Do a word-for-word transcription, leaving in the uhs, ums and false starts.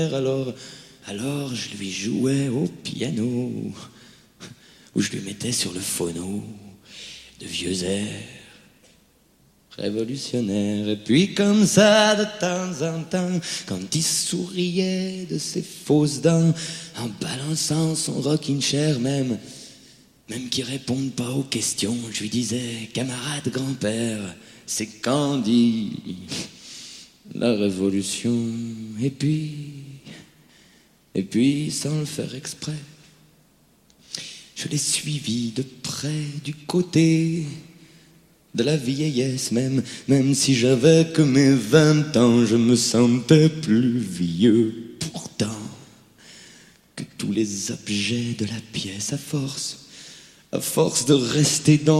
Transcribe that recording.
Alors, alors je lui jouais au piano, ou je lui mettais sur le phono de vieux airs révolutionnaires. Et puis comme ça, de temps en temps, quand il souriait de ses fausses dents, en balançant son rocking chair même, même qu'il réponde pas aux questions, je lui disais, camarade grand-père, c'est quand dit la révolution. Et puis, et puis, sans le faire exprès, je l'ai suivi de près du côté de la vieillesse, même, même si j'avais que mes vingt ans, je me sentais plus vieux. Pourtant, que tous les objets de la pièce, à force, à force de rester dans